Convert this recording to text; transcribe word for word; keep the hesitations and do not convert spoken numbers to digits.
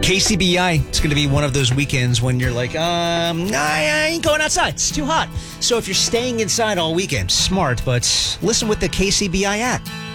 K C B I, it's going to be one of those weekends when you're like, um, I ain't going outside. It's too hot. So if you're staying inside all weekend, smart, but listen with the K C B I app.